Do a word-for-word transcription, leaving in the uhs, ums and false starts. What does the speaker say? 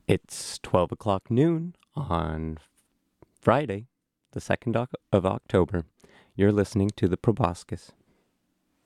It's twelve o'clock noon on Friday, the second of October. You're listening to the Proboscis.